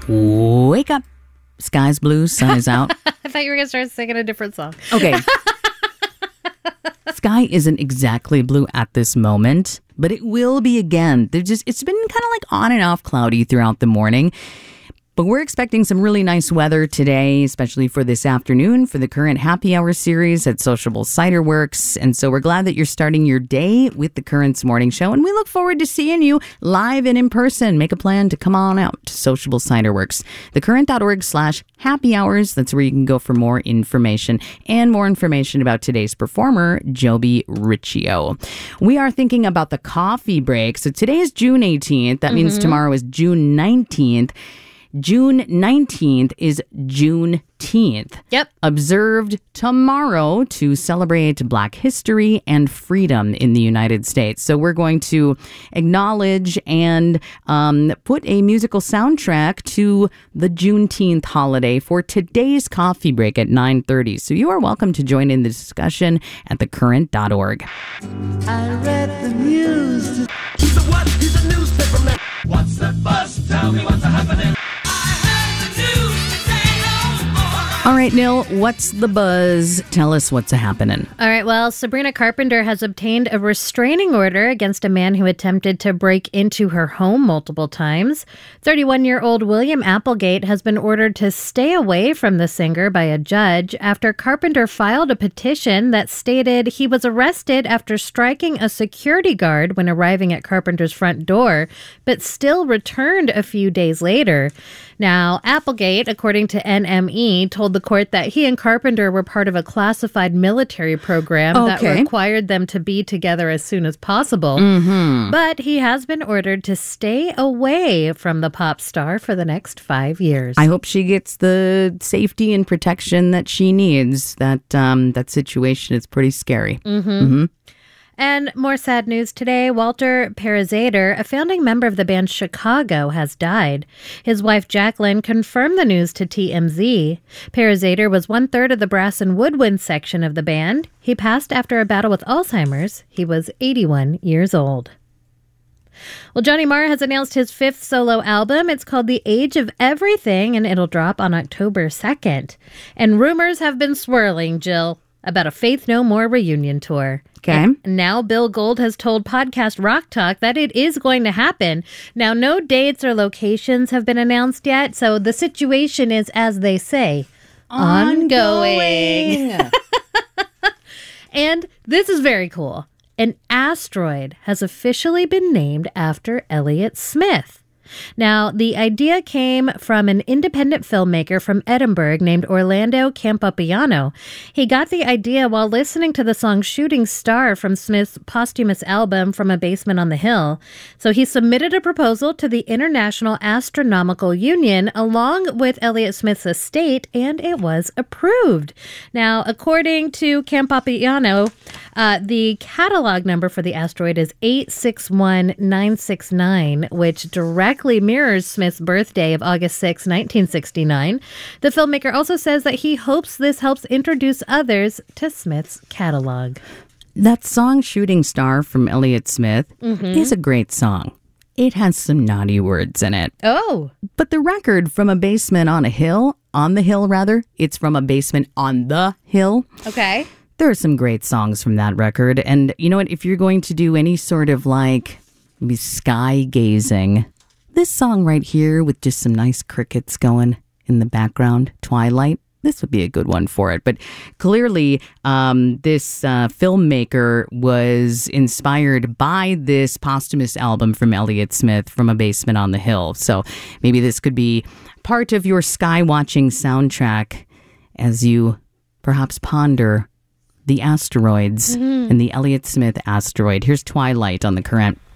Wake up. Sky's blue, sun is out. I thought you were going to start singing a different song. Okay. Sky isn't exactly blue at this moment, but it will be again. It's been kind of like on and off cloudy throughout the morning. But we're expecting some really nice weather today, especially for this afternoon for the current happy hour series at Sociable Cider Works. And so we're glad that you're starting your day with the Currents Morning Show. And we look forward to seeing you live and in person. Make a plan to come on out to Sociable Cider Works. thecurrent.org/happy hours. That's where you can go for more information and more information about today's performer, Joby Riccio. We are thinking about the coffee break. So today is June 18th. That means tomorrow is June 19th. June 19th is Juneteenth. Yep. Observed tomorrow to celebrate Black history and freedom in the United States. So we're going to acknowledge and put a musical soundtrack to the Juneteenth holiday for today's coffee break at 9:30. So you are welcome to join in the discussion at thecurrent.org. I read the news. He's a what? He's a newspaper man. What's the buzz? Tell me what's happening. All right, Neil, what's the buzz? Tell us what's happening. All right, well, Sabrina Carpenter has obtained a restraining order against a man who attempted to break into her home multiple times. 31-year-old William Applegate has been ordered to stay away from the singer by a judge after Carpenter filed a petition that stated he was arrested after striking a security guard when arriving at Carpenter's front door, but still returned a few days later. Now, Applegate, according to NME, told the court that he and Carpenter were part of a classified military program that required them to be together as soon as possible. But he has been ordered to stay away from the pop star for the next 5 years. I hope she gets the safety and protection that she needs. That situation is pretty scary. And more sad news today. Walter Parazader, a founding member of the band Chicago, has died. His wife Jacqueline confirmed the news to TMZ. Parazader was 1/3 of the brass and woodwind section of the band. He passed after a battle with Alzheimer's. He was 81 years old. Well, Johnny Marr has announced his 5th solo album. It's called The Age of Everything, and it'll drop on October 2nd. And rumors have been swirling, Jill, about a Faith No More reunion tour. Okay. And now Bill Gold has told podcast Rock Talk that it is going to happen. Now, no dates or locations have been announced yet, so the situation is, as they say, ongoing. And this is very cool. An asteroid has officially been named after Elliott Smith. Now, the idea came from an independent filmmaker from Edinburgh named Orlando Campopiano. He got the idea while listening to the song Shooting Star from Smith's posthumous album From a Basement on the Hill. So he submitted a proposal to the International Astronomical Union along with Elliott Smith's estate, and it was approved. Now, according to Campopiano, the catalog number for the asteroid is 861969, which directly mirrors Smith's birthday of August 6, 1969. The filmmaker also says that he hopes this helps introduce others to Smith's catalog. That song Shooting Star from Elliott Smith is a great song. It has some naughty words in it. Oh. But the record From a Basement on the Hill, it's From a Basement on the Hill. Okay. There are some great songs from that record. And you know what? If you're going to do any sort of like maybe sky gazing, this song right here with just some nice crickets going in the background, Twilight, this would be a good one for it. But clearly, this filmmaker was inspired by this posthumous album from Elliott Smith, From a Basement on the Hill. So maybe this could be part of your sky watching soundtrack as you perhaps ponder the asteroids and the Elliott Smith asteroid. Here's Twilight on The Current.